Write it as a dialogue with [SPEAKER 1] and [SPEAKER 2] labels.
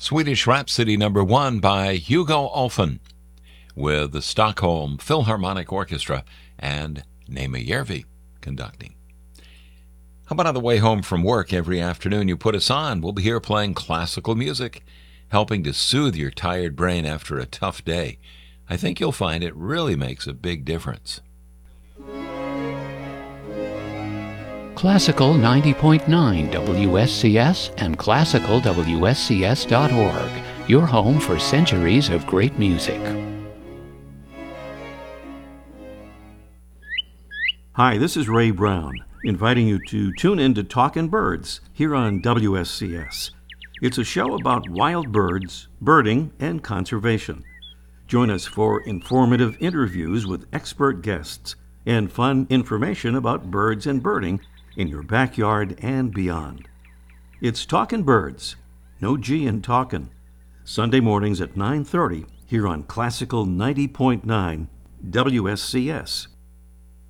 [SPEAKER 1] Swedish Rhapsody #1 by Hugo Olfen with the Stockholm Philharmonic Orchestra and Nema Järvi conducting. How about on the way home from work every afternoon you put us on? We'll be here playing classical music, helping to soothe your tired brain after a tough day. I think you'll find it really makes a big difference.
[SPEAKER 2] Classical 90.9 WSCS and classicalwscs.org, your home for centuries of great music.
[SPEAKER 3] Hi, this is Ray Brown, inviting you to tune in to Talkin' Birds here on WSCS. It's a show about wild birds, birding, and conservation. Join us for informative interviews with expert guests and fun information about birds and birding in your backyard and beyond. It's Talkin' Birds, no G in talkin', Sunday mornings at 9:30 here on Classical 90.9 WSCS.